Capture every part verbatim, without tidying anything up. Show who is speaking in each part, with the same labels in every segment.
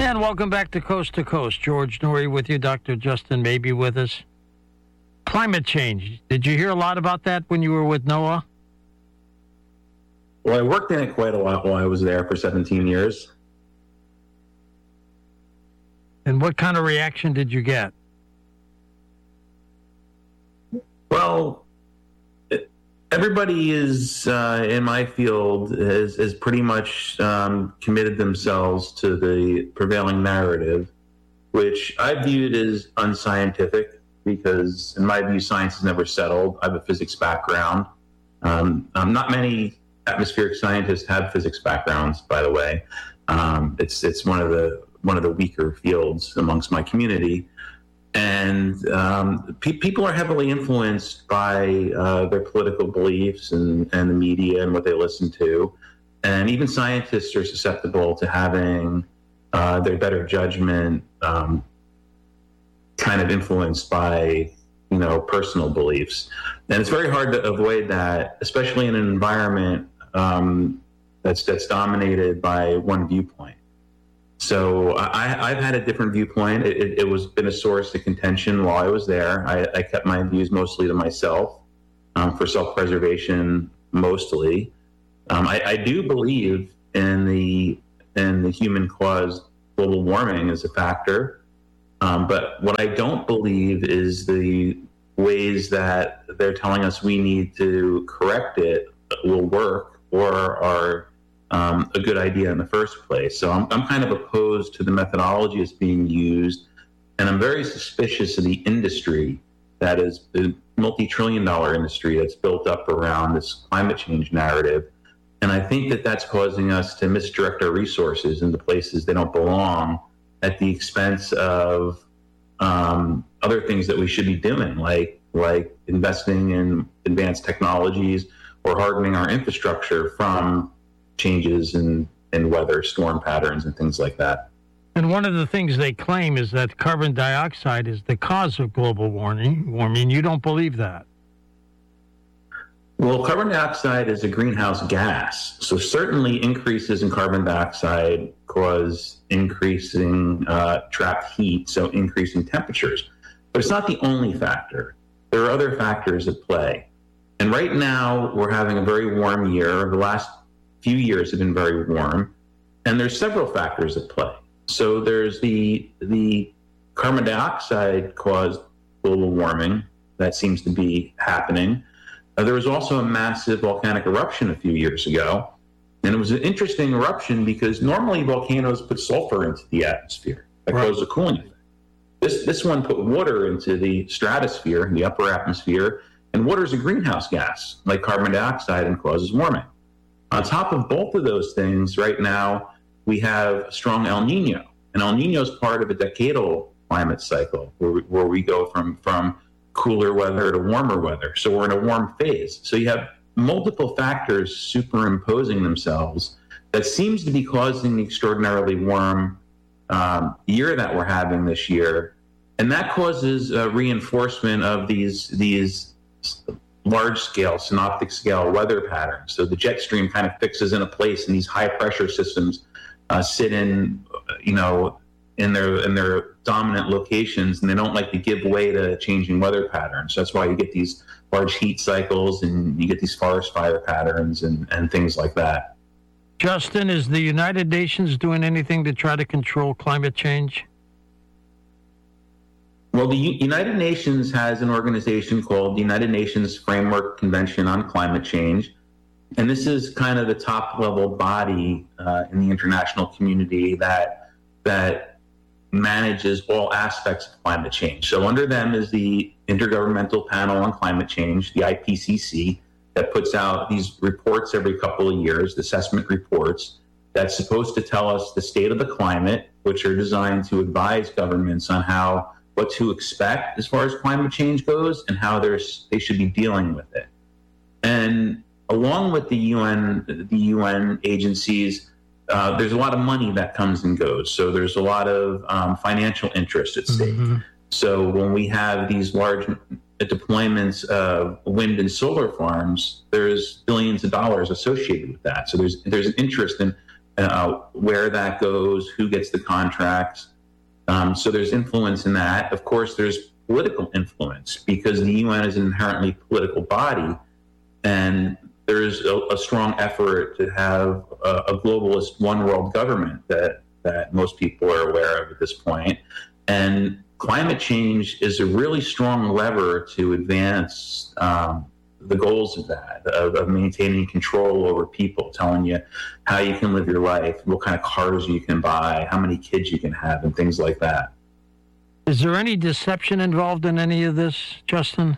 Speaker 1: And welcome back to Coast to Coast. George Noory with you, Doctor Justin Maybe with us. Climate change. Did you hear a lot about that when you were with NOAA?
Speaker 2: Well, I worked in it quite a lot while I was there for seventeen years.
Speaker 1: And what kind of reaction did you get?
Speaker 2: Well, it, everybody is uh, in my field is, is pretty much um, committed themselves to the prevailing narrative, which I viewed as unscientific because, in my view, science is never settled. I have a physics background. Um, um, not many atmospheric scientists have physics backgrounds, by the way. Um, it's it's one of the one of the weaker fields amongst my community. And um, pe- people are heavily influenced by uh, their political beliefs and, and the media and what they listen to. And even scientists are susceptible to having uh, their better judgment um, kind of influenced by, you know, personal beliefs. And it's very hard to avoid that, especially in an environment um, that's that's dominated by one viewpoint. So I, I've had a different viewpoint. It, it, it was been a source of contention while I was there. I, I kept my views mostly to myself um, for self-preservation, mostly. Um, I, I do believe in the in the human-caused global warming as a factor, um, but what I don't believe is the ways that they're telling us we need to correct it will work or are Um, a good idea in the first place. So I'm, I'm kind of opposed to the methodology that's being used, and I'm very suspicious of the industry that is the multi-trillion dollar industry that's built up around this climate change narrative. And I think that that's causing us to misdirect our resources into places they don't belong at the expense of um, other things that we should be doing, like like investing in advanced technologies or hardening our infrastructure from changes in, in weather, storm patterns, and things like that.
Speaker 1: And one of the things they claim is that carbon dioxide is the cause of global warming. Warming. You don't believe that?
Speaker 2: Well, carbon dioxide is a greenhouse gas. So certainly increases in carbon dioxide cause increasing uh, trapped heat, so increasing temperatures. But it's not the only factor. There are other factors at play. And right now, we're having a very warm year. The last few years have been very warm, and there's several factors at play. So there's the the carbon dioxide caused global warming that seems to be happening. Uh, there was also a massive volcanic eruption a few years ago, and it was an interesting eruption because normally volcanoes put sulfur into the atmosphere that
Speaker 1: Right.
Speaker 2: causes a cooling effect. This this one put water into the stratosphere, the upper atmosphere, and water is a greenhouse gas like carbon dioxide and causes warming. On top of both of those things, right now, we have a strong El Nino. And El Nino is part of a decadal climate cycle where we, where we go from, from cooler weather to warmer weather. So we're in a warm phase. So you have multiple factors superimposing themselves that seems to be causing the extraordinarily warm um, year that we're having this year. And that causes a reinforcement of these these large-scale, synoptic-scale weather patterns. So the jet stream kind of fixes in a place, and these high-pressure systems uh, sit in, you know, in their in their dominant locations, and they don't like to give way to changing weather patterns. So that's why you get these large heat cycles, and you get these forest fire patterns, and, and things like that.
Speaker 1: Justin, is the United Nations doing anything to try to control climate change?
Speaker 2: Well, the U- United Nations has an organization called the United Nations Framework Convention on Climate Change. And this is kind of the top level body uh, in the international community that that manages all aspects of climate change. So under them is the Intergovernmental Panel on Climate Change, the I P C C, that puts out these reports every couple of years, assessment reports, that's supposed to tell us the state of the climate, which are designed to advise governments on how what to expect as far as climate change goes and how there's, they should be dealing with it. And along with the U N, the U N agencies, uh, there's a lot of money that comes and goes. So there's a lot of um, financial interest at stake. Mm-hmm. So when we have these large deployments of wind and solar farms, there's billions of dollars associated with that. So there's there's an interest in uh, where that goes, who gets the contracts. Um, so there's influence in that. Of course, there's political influence because the U N is an inherently political body, and there's a, a strong effort to have a, a globalist one world government that, that most people are aware of at this point. And climate change is a really strong lever to advance um, the goals of that, of, of maintaining control over people, telling you how you can live your life, what kind of cars you can buy, how many kids you can have, and things like that.
Speaker 1: Is there any deception involved in any of this, Justin?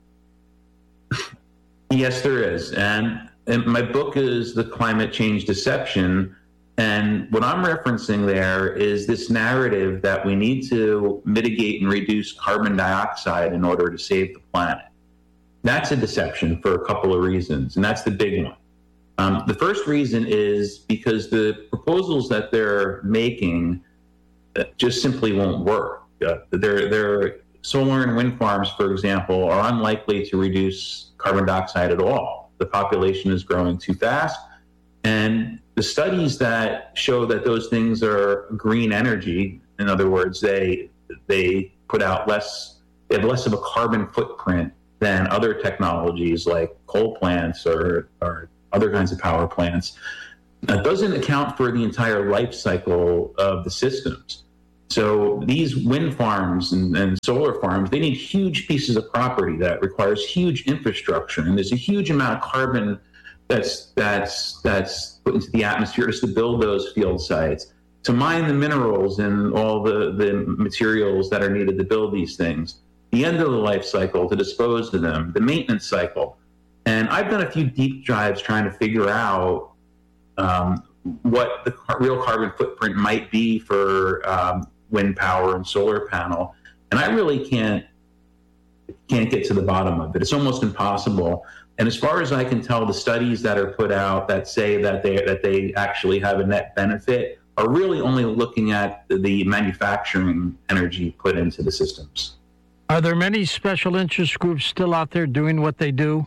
Speaker 2: Yes, there is. And, and my book is The Climate Change Deception. And what I'm referencing there is this narrative that we need to mitigate and reduce carbon dioxide in order to save the planet. That's a deception for a couple of reasons, and that's the big one. Um, the first reason is because the proposals that they're making just simply won't work. Uh, their, their solar and wind farms, for example, are unlikely to reduce carbon dioxide at all. The population is growing too fast, and the studies that show that those things are green energy, in other words, they they put out less, they have less of a carbon footprint than other technologies like coal plants or, or other kinds of power plants. That doesn't account for the entire life cycle of the systems. So these wind farms and, and solar farms, they need huge pieces of property that requires huge infrastructure, and there's a huge amount of carbon that's that's that's put into the atmosphere just to build those field sites, to mine the minerals and all the, the materials that are needed to build these things, the end of the life cycle to dispose of them, the maintenance cycle. And I've done a few deep dives trying to figure out um, what the real carbon footprint might be for um, wind power and solar panel, and I really can't can't get to the bottom of it. It's almost impossible. And as far as I can tell, the studies that are put out that say that they that they actually have a net benefit are really only looking at the manufacturing energy put into the systems.
Speaker 1: Are there many special interest groups still out there doing what they do?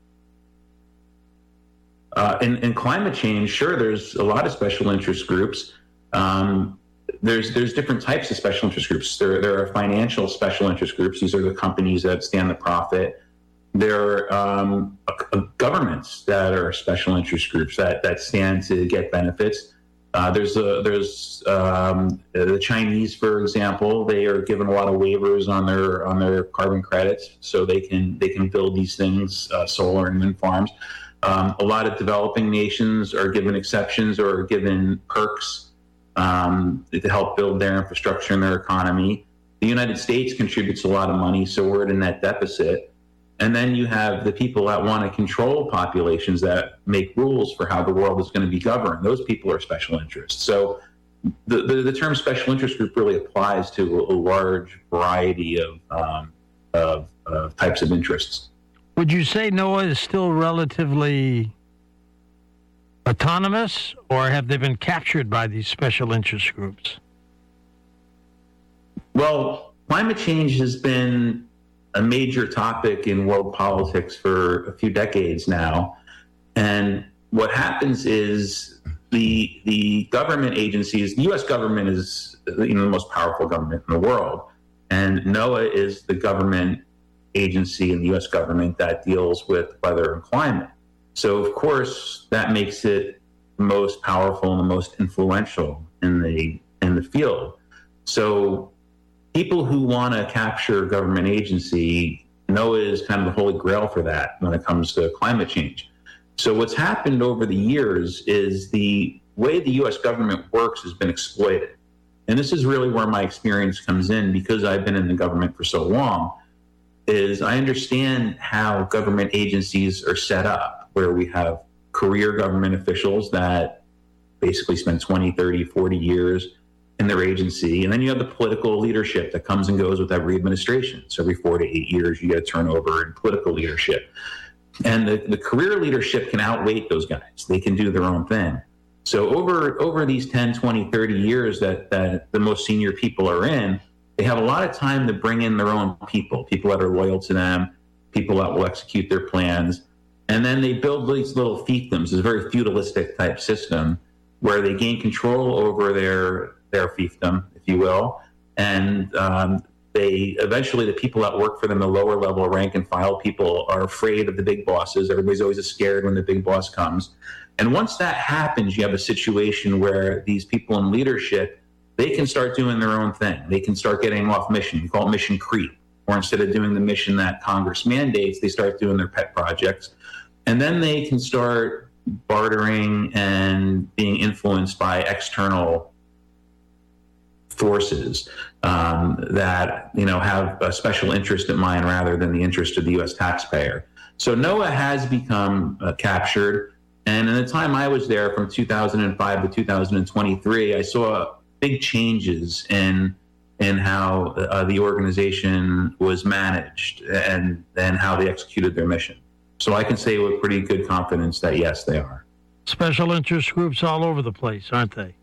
Speaker 2: Uh, in, in climate change, sure, there's a lot of special interest groups. Um, there's there's different types of special interest groups. There, there are financial special interest groups. These are the companies that stand the profit. There are um, uh, governments that are special interest groups that, that stand to get benefits. Uh, there's a, there's um, the Chinese, for example. They are given a lot of waivers on their on their carbon credits, so they can they can build these things, uh, solar and wind farms. Um, a lot of developing nations are given exceptions or given perks um, to help build their infrastructure and their economy. The United States contributes a lot of money, so we're at a net deficit. And then you have the people that want to control populations that make rules for how the world is going to be governed. Those people are special interests. So the, the, the term special interest group really applies to a, a large variety of, um, of, of types of interests.
Speaker 1: Would you say NOAA is still relatively autonomous, or have they been captured by these special interest groups?
Speaker 2: Well, climate change has been a major topic in world politics for a few decades now. And what happens is the the government agencies, the U S government is you know, the most powerful government in the world. And NOAA is the government agency in the U S government that deals with weather and climate. So, of course, that makes it the most powerful and the most influential in the in the field. So people who want to capture government agency, NOAA is kind of the holy grail for that when it comes to climate change. So what's happened over the years is the way the U S government works has been exploited. And this is really where my experience comes in, because I've been in the government for so long, is I understand how government agencies are set up, where we have career government officials that basically spend twenty, thirty, forty years in their agency. And then you have the political leadership that comes and goes with every administration. So every four to eight years, you get a turnover in political leadership. And the, the career leadership can outweight those guys. They can do their own thing. So over over these ten, twenty, thirty years that, that the most senior people are in, they have a lot of time to bring in their own people, people that are loyal to them, people that will execute their plans. And then they build these little fiefdoms, this very feudalistic type system, where they gain control over their their fiefdom, if you will, and um, they eventually the people that work for them, the lower level rank and file people, are afraid of the big bosses. Everybody's always scared when the big boss comes, and once that happens, you have a situation where these people in leadership, they can start doing their own thing. They can start getting off mission. We call it mission creep. Or instead of doing the mission that Congress mandates, they start doing their pet projects. And then they can start bartering and being influenced by external forces um, that, you know, have a special interest in mind rather than the interest of the U S taxpayer. So NOAA has become uh, captured. And in the time I was there, from two thousand five to two thousand twenty-three, I saw big changes in in how uh, the organization was managed and, and how they executed their mission. So I can say with pretty good confidence that, yes, they are.
Speaker 1: Special interest groups all over the place, aren't they?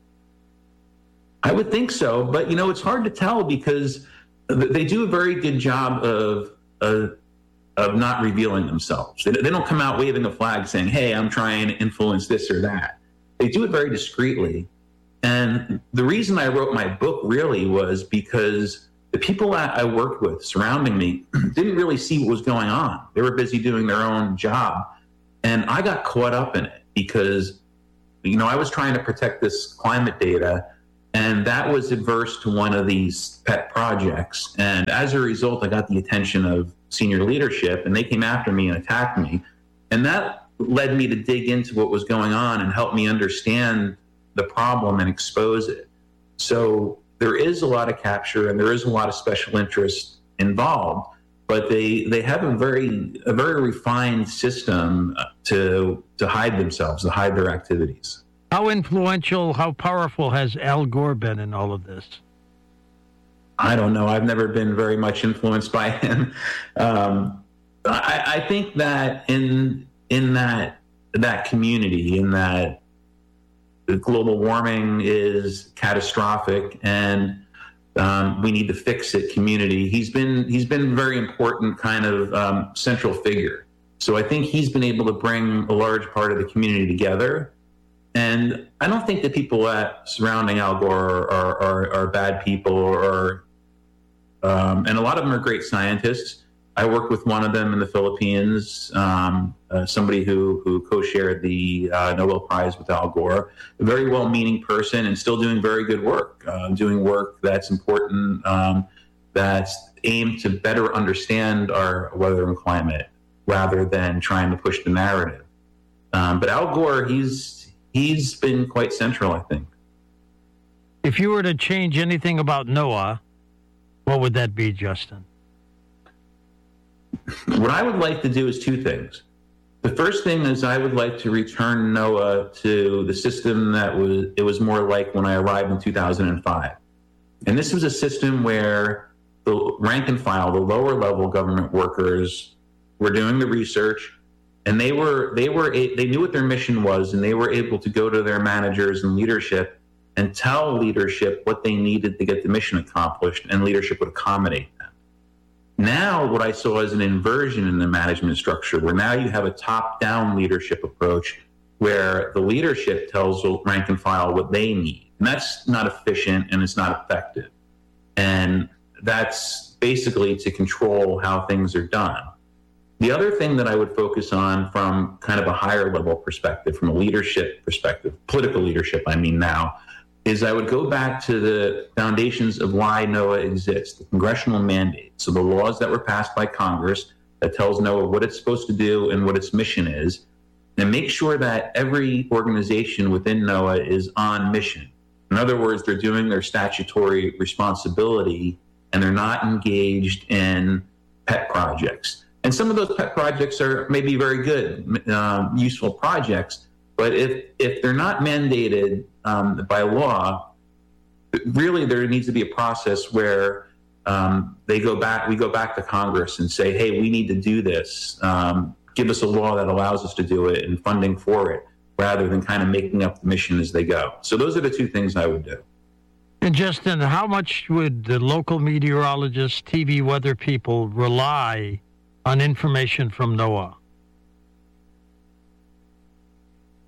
Speaker 2: I would think so. But, you know, it's hard to tell because they do a very good job of uh, of not revealing themselves. They, they don't come out waving a flag saying, hey, I'm trying to influence this or that. They do it very discreetly. And the reason I wrote my book really was because the people that I worked with surrounding me didn't really see what was going on. They were busy doing their own job. And I got caught up in it because, you know, I was trying to protect this climate data, and that was adverse to one of these pet projects. And as a result, I got the attention of senior leadership, and they came after me and attacked me. And that led me to dig into what was going on and help me understand the problem and expose it. So there is a lot of capture and there is a lot of special interest involved, but they they have a very a very refined system to to hide themselves, to hide their activities.
Speaker 1: How influential, how powerful has Al Gore been in all of this?
Speaker 2: I don't know. I've never been very much influenced by him. Um, I, I think that in in that that community, in that global warming is catastrophic and um, we need to fix it community, he's been he's been a very important kind of um, central figure. So I think he's been able to bring a large part of the community together. And I don't think the people that surrounding Al Gore are, are, are bad people, or um, and a lot of them are great scientists. I worked with one of them in the Philippines, um, uh, somebody who, who co-shared the uh, Nobel Prize with Al Gore, a very well-meaning person and still doing very good work, uh, doing work that's important, um, that's aimed to better understand our weather and climate rather than trying to push the narrative. Um, but Al Gore, he's he's been quite central, I think.
Speaker 1: If you were to change anything about NOAA, what would that be, Justin?
Speaker 2: What I would like to do is two things. The first thing is I would like to return NOAA to the system that was it was more like when I arrived in two thousand five. And this was a system where the rank and file, the lower level government workers, were doing the research, and they were they were they knew what their mission was, and they were able to go to their managers and leadership and tell leadership what they needed to get the mission accomplished, and leadership would accommodate them. Now, what I saw is an inversion in the management structure, where now you have a top-down leadership approach where the leadership tells the rank and file what they need. And that's not efficient and it's not effective. And that's basically to control how things are done. The other thing that I would focus on from kind of a higher level perspective, from a leadership perspective, political leadership, I mean now, is I would go back to the foundations of why NOAA exists, the congressional mandate. So the laws that were passed by Congress that tells NOAA what it's supposed to do and what its mission is, and make sure that every organization within NOAA is on mission. In other words, they're doing their statutory responsibility and they're not engaged in pet projects. And some of those pet projects are maybe very good, um, useful projects, but if, if they're not mandated um, by law, really there needs to be a process where um, they go back, we go back to Congress and say, hey, we need to do this. Um, give us a law that allows us to do it and funding for it, rather than kind of making up the mission as they go. So those are the two things I would do.
Speaker 1: And Justin, how much would the local meteorologists, T V weather people rely on information from NOAA?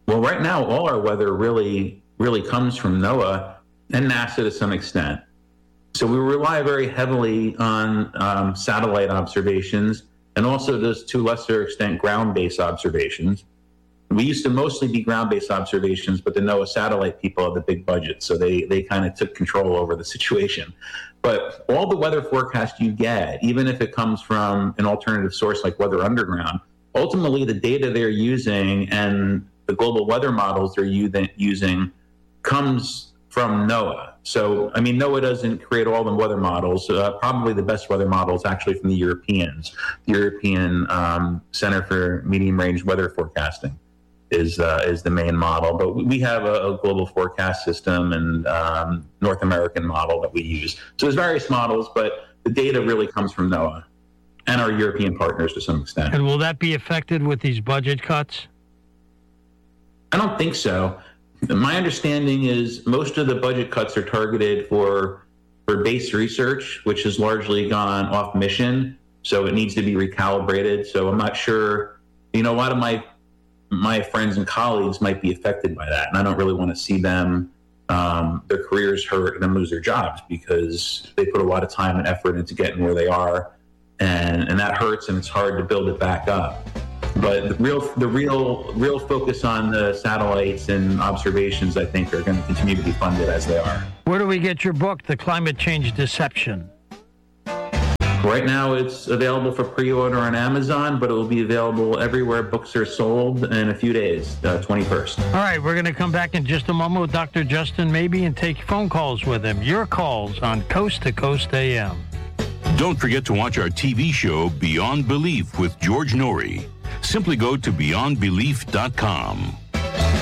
Speaker 2: Well, right now, all our weather really, really comes from NOAA and NASA to some extent. So we rely very heavily on um, satellite observations and also those, to a lesser extent, ground-based observations. We used to mostly be ground-based observations, but the NOAA satellite people have the big budget, so they, they kind of took control over the situation. But all the weather forecast you get, even if it comes from an alternative source like Weather Underground, ultimately the data they're using and the global weather models they're using comes from NOAA. So, I mean, NOAA doesn't create all the weather models. Uh, probably the best weather model is actually from the Europeans. The European um, Center for Medium Range Weather Forecasting is uh, is the main model. But we have a, a global forecast system and um, North American model that we use. So there's various models, but the data really comes from NOAA and our European partners to some extent.
Speaker 1: And will that be affected with these budget cuts?
Speaker 2: I don't think so. My understanding is most of the budget cuts are targeted for for base research, which has largely gone off mission, so it needs to be recalibrated. So I'm not sure, you know, a lot of my my friends and colleagues might be affected by that, and I don't really want to see them, um, their careers hurt and them lose their jobs because they put a lot of time and effort into getting where they are, and, and that hurts, and it's hard to build it back up. But the real, the real, real focus on the satellites and observations, I think, are going to continue to be funded as they are.
Speaker 1: Where do we get your book, The Climate Change Deception?
Speaker 2: Right now, it's available for pre-order on Amazon, but it will be available everywhere books are sold in a few days, uh, twenty-first.
Speaker 1: All right, we're going to come back in just a moment with Doctor Justin Maybe and take phone calls with him. Your calls on Coast to Coast A M.
Speaker 3: Don't forget to watch our T V show Beyond Belief with George Noory. Simply go to beyond belief dot com.